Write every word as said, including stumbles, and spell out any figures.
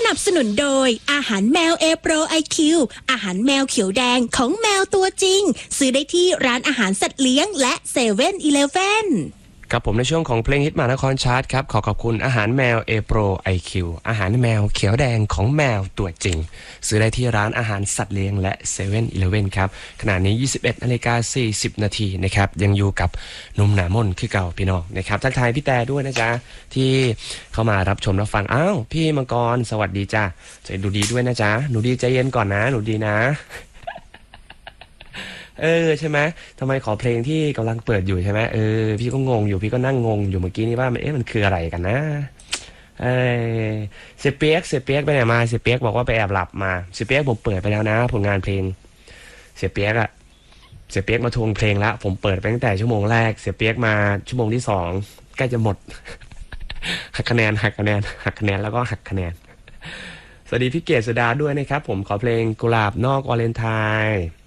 นับสนุนโดยอาหารแมวเอโปรไอคิวอาหารแมวเขียวแดงของแมวตัวจริงซื้อได้ที่ร้านอาหารสัตว์เลี้ยงและเซเว่นอีเลฟเว่นกับผมในช่วงของเพลงฮิตมานครชาร์ตครับขอขอบคุณอาหารแมวเอโปรไอคิวอาหารแมวเขียวแดงของแมวตัวจริงซื้อได้ที่ร้านอาหารสัตว์เลี้ยงและเซเว่นอีเลฟเว่นครับขณะนี้ ยี่สิบเอ็ดนาฬิกาสี่สิบนาทีนะครับยังอยู่กับนุ่มหนามนคือเก่าพี่น้องนะครับทักทายพี่แต่ด้วยนะจ๊ะที่เข้ามารับชมรับฟังอ้าวพี่มังกรสวัสดีจ้าใจดูดีด้วยนะจ๊ะหนูดีใจเย็นก่อนนะหนูดีนะเออใช่ไหมทำไมขอเพลงที่กำลังเปิดอยู่ใช่ไหมเออพี่ก็งงอยู่พี่ก็นั่งงงอยู่เมื่อกี้นี้ว่าเอ๊ะมันคืออะไรกันนะเออเสเปียกเสเปียกไปไหนมาเสเปียกบอกว่าไปแอบหลับมาเสเปียกผมเปิดไปแล้วนะผลงานเพลงเสเปียกอะเสเปียกมาทวงเพลงละผมเปิดไปตั้งแต่ชั่วโมงแรกเสเปียกมาชั่วโมงที่สองใกล้จะหมดหักคะแนนหักคะแนนหักคะแนนแล้วก็หักคะแนนสวัสดีพี่เกศสุดาด้วยนะครับผมขอเพลงกุหลาบนอกวาเลนไทน์